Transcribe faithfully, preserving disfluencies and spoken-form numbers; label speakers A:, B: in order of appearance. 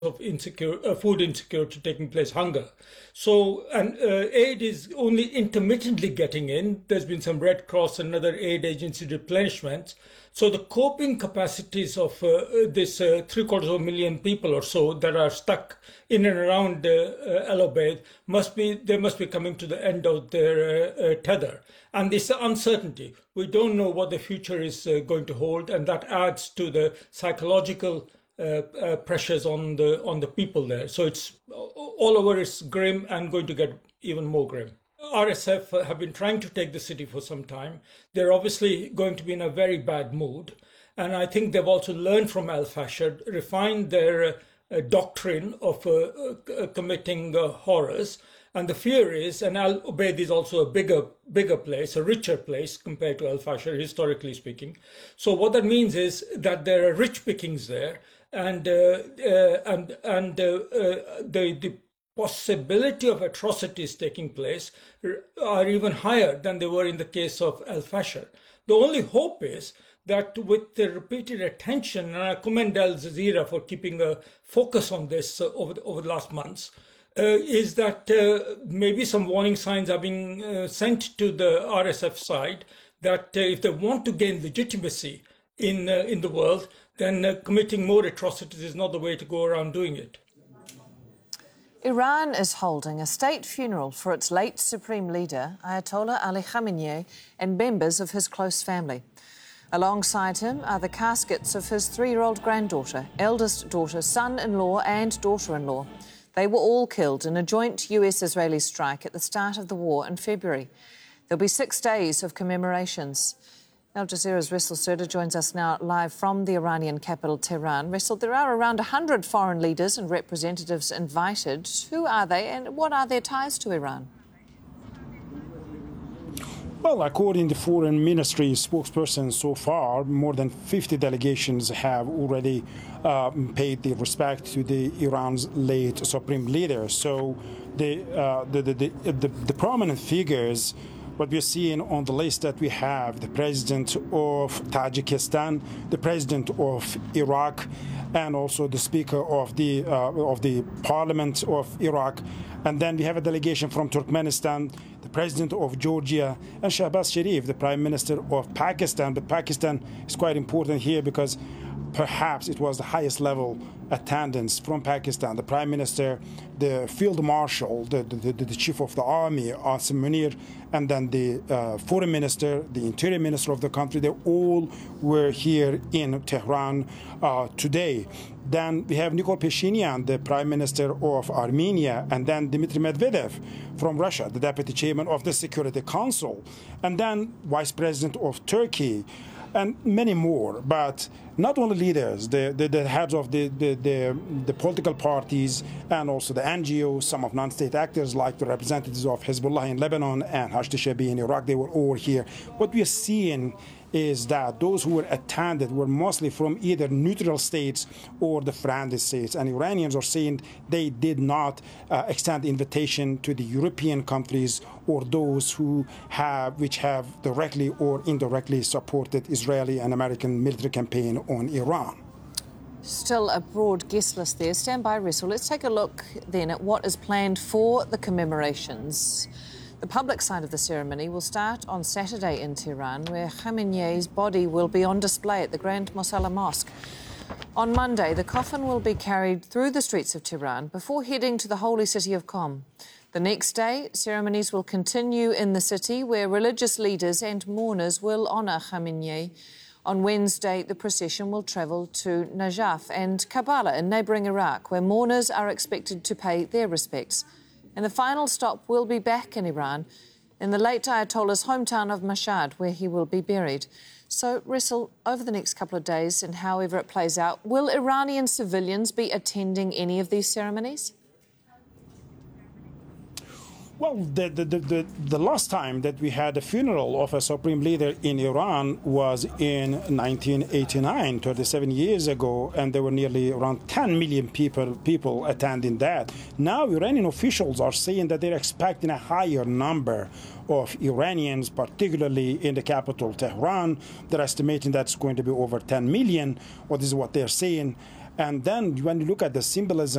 A: of insecure, uh, food insecurity taking place, hunger. So, and uh, aid is only intermittently getting in. There's been some Red Cross and other aid agency replenishments. So the coping capacities of uh, this uh, three quarters of a million people or so that are stuck in and around uh, uh, El Obeid must be, they must be coming to the end of their uh, uh, tether. And this uncertainty, we don't know what the future is uh, going to hold, and that adds to the psychological Uh, uh, pressures on the on the people there. So it's all over, it's grim and going to get even more grim. R S F have been trying to take the city for some time. They're obviously going to be in a very bad mood. And I think they've also learned from al-Fasher, refined their uh, doctrine of uh, uh, committing uh, horrors. And the fear is, and Al Obeid is also a bigger, bigger place, a richer place compared to al-Fasher, historically speaking. So what that means is that there are rich pickings there, and uh, uh, and and uh, uh, the the possibility of atrocities taking place are even higher than they were in the case of al-Fasher. The only hope is that with the repeated attention, and I commend Al Jazeera for keeping a focus on this uh, over the, over the last months, uh, is that uh, maybe some warning signs are being uh, sent to the R S F side that uh, if they want to gain legitimacy in uh, in the world, then uh, committing more atrocities is not the way to go around doing it.
B: Iran is holding a state funeral for its late supreme leader, Ayatollah Ali Khamenei, and members of his close family. Alongside him are the caskets of his three-year-old granddaughter, eldest daughter, son-in-law and daughter-in-law. They were all killed in a joint U S-Israeli strike at the start of the war in February. There'll be six days of commemorations. Al Jazeera's Ressel Serda joins us now live from the Iranian capital, Tehran. Ressel, there are around one hundred foreign leaders and representatives invited. Who are they and what are their ties to Iran?
C: Well, according to the Foreign Ministry spokesperson, so far, more than fifty delegations have already uh, paid their respect to the Iran's late supreme leader. So the, uh, the, the, the, the, the prominent figures, what we're seeing on the list that we have, the president of Tajikistan, the president of Iraq, and also the speaker of the uh, of the parliament of Iraq. And then we have a delegation from Turkmenistan, the president of Georgia, and Shahbaz Sharif, the prime minister of Pakistan. But Pakistan is quite important here because perhaps it was the highest level attendance from Pakistan. The prime minister, the field marshal, the, the, the, the chief of the army, Asim Munir, and then the uh, foreign minister, the interior minister of the country, they all were here in Tehran uh, today. Then we have Nikol Pashinyan, the prime minister of Armenia, and then Dmitry Medvedev from Russia, the deputy chairman of the Security Council, and then vice president of Turkey, and many more. But not only leaders, the, the, the heads of the, the, the, the political parties and also the N G Os, some of non-state actors like the representatives of Hezbollah in Lebanon and Hashd Shabi in Iraq, they were all here. What we are seeing is that those who were attended were mostly from either neutral states or the friendly states. And Iranians are saying they did not uh, extend the invitation to the European countries or those who have, which have directly or indirectly supported Israeli and American military campaign on Iran.
B: Still a broad guest list there. Stand by, Ressel. Let's take a look then at what is planned for the commemorations. The public side of the ceremony will start on Saturday in Tehran, where Khamenei's body will be on display at the Grand Mosalla Mosque. On Monday, the coffin will be carried through the streets of Tehran before heading to the holy city of Qom. The next day, ceremonies will continue in the city, where religious leaders and mourners will honour Khamenei. On Wednesday, the procession will travel to Najaf and Karbala in neighbouring Iraq, where mourners are expected to pay their respects. And the final stop will be back in Iran, in the late Ayatollah's hometown of Mashhad, where he will be buried. So, Ressel, over the next couple of days, and however it plays out, will Iranian civilians be attending any of these ceremonies?
C: Well, the, the, the, the last time that we had a funeral of a supreme leader in Iran was in nineteen eighty-nine, thirty-seven years ago, and there were nearly around ten million people, people attending that. Now Iranian officials are saying that they're expecting a higher number of Iranians, particularly in the capital, Tehran. They're estimating that's going to be over ten million, or this is what they're saying. And then when you look at the symbolism